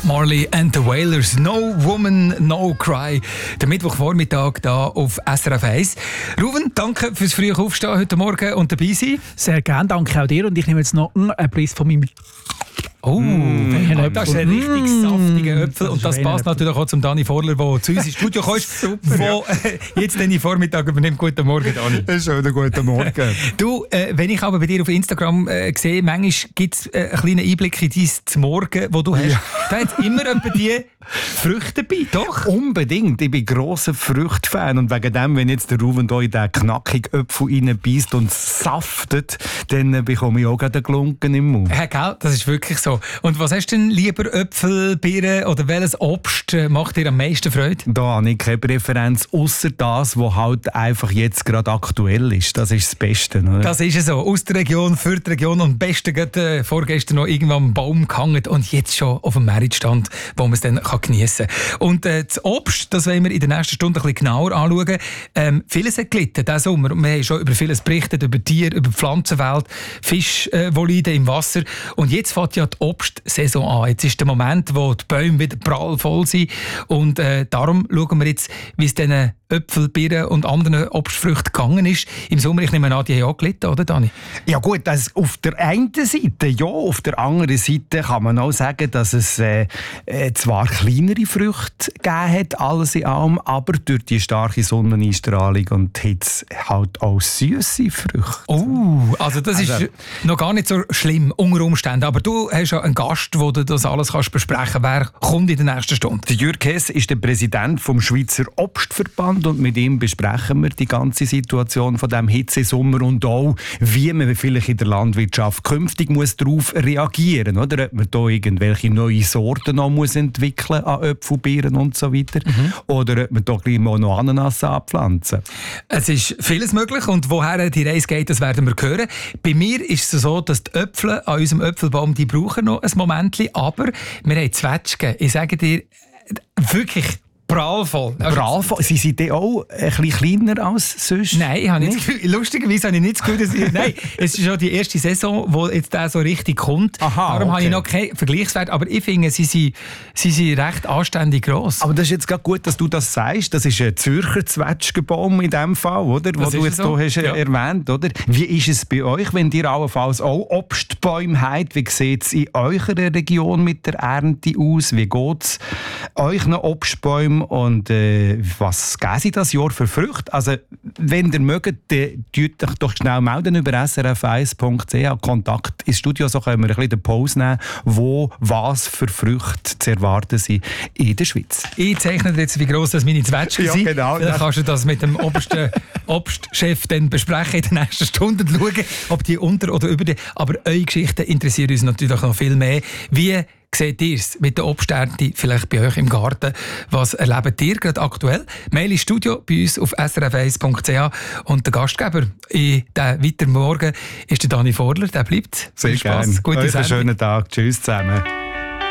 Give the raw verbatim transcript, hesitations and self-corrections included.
Bob Marley and the Wailers. No Woman, No Cry. Der Mittwochvormittag hier auf S R F eins. Ruven, danke fürs frühe Aufstehen heute Morgen und dabei sein. Sehr gerne, danke auch dir. Und ich nehme jetzt noch einen Preis von meinem... Oh, mm, das ist ein richtig mm, saftiger Äpfel. Und das passt natürlich auch zum Dani Vorler, der zu uns ins Studio kommt, der äh, jetzt den Vormittag übernimmt. Guten Morgen, Dani. Schönen guten Morgen. Du, äh, wenn ich aber bei dir auf Instagram äh, sehe, manchmal gibt es äh, einen kleinen Einblick in dein Morgen, wo du hast. Ja. Da hat immer etwa die Früchte dabei, doch? Unbedingt. Ich bin grosser Früchtfan. Und wegen dem, wenn jetzt der Ruven hier in den knackigen Äpfel reinbeißt und saftet, dann bekomme ich auch gerade einen Glunken im Mund. Ja, gell? Das ist wirklich so. Und was hast du denn lieber, Äpfel, Birnen oder welches Obst macht dir am meisten Freude? Da habe ich keine Präferenz, ausser das, was halt einfach jetzt gerade aktuell ist. Das ist das Beste. Oder? Das ist es so. Aus der Region, für die Region und am besten gerade äh, vorgestern noch irgendwo am Baum gehangen und jetzt schon auf dem Meritstand, wo man es dann kann geniessen kann. Und äh, das Obst, das wollen wir in der nächsten Stunde ein bisschen genauer anschauen. Ähm, vieles hat gelitten diesen Sommer. Wir haben schon über vieles berichtet, über Tiere, über die Pflanzenwelt, Fischvoliden äh, im Wasser. Und jetzt fängt ja die Obstsaison an. Jetzt ist der Moment, wo die Bäume wieder prall voll sind. Und äh, darum schauen wir jetzt, wie es diesen Äpfel, Birnen und anderen Obstfrüchten gegangen ist. Im Sommer, ich nehme an, die haben auch gelitten, oder Dani? Ja gut, das auf der einen Seite ja, auf der anderen Seite kann man auch sagen, dass es äh, äh, zwar kleinere Früchte gegeben hat, alles in allem, aber durch die starke Sonneneinstrahlung und die Hitze halt auch süße Früchte. Oh, also das also, ist noch gar nicht so schlimm unter Umständen, aber du hast ja einen Gast, wo du das alles kannst besprechen kannst. Wer kommt in der nächsten Stunde? Der Jürg Hess ist der Präsident vom Schweizer Obstverband und mit ihm besprechen wir die ganze Situation von dem Hitzesommer und auch, wie man vielleicht in der Landwirtschaft künftig muss darauf reagieren muss. Oder ob man da irgendwelche neue Sorten noch muss entwickeln an Äpfel, Birnen und so weiter. Mhm. Oder ob man da gleich mal noch Ananas anpflanzen. Es ist vieles möglich und woher die Reise geht, das werden wir hören. Bei mir ist es so, dass die Äpfel an unserem Äpfelbaum, die brauchen noch ein Momentchen, aber wir haben Zwetschgen. Ich sage dir, wirklich prallvoll. Prallvoll? Sie sind auch ein bisschen kleiner als sonst? Nein, ich habe nicht das Gefühl, lustigerweise habe ich nicht das Gefühl, dass ich, nein, es ist schon die erste Saison, wo jetzt der so richtig kommt. Aha, Darum okay. habe ich noch keinen Vergleichswert, aber ich finde, sie sind, sie sind recht anständig gross. Aber das ist jetzt gerade gut, dass du das sagst. Das ist ein Zürcher Zwetschgenbaum in dem Fall, oder? Was du jetzt so hier hast ja. erwähnt, oder? Wie ist es bei euch, wenn ihr allenfalls auch Obstbäume habt? Wie sieht es in eurer Region mit der Ernte aus? Wie geht es euch noch Obstbäume? Und äh, was geben Sie das Jahr für Früchte? Also, wenn ihr mögt, dann tut euch doch schnell melden über s r f eins punkt c h. Kontakt ins Studio, so können wir ein bisschen den Pause nehmen, wo was für Früchte zu erwarten sind in der Schweiz. Ich zeichne dir jetzt, wie gross das meine Zwetschgen ja, sind. Genau, dann kannst du das mit dem obersten Obstchef dann besprechen in den nächsten Stunden und schauen, ob die unter oder über die. Aber eure Geschichten interessieren uns natürlich noch viel mehr. Wie seht ihr es mit den Obsternten vielleicht bei euch im Garten? Was erlebt ihr gerade aktuell? Mail ins Studio bei uns auf s r f eins punkt c h. Und der Gastgeber in diesem weiteren Morgen ist der Dani Vorler. Der bleibt. Sehr gerne. Einen schönen Tag. Tschüss zusammen.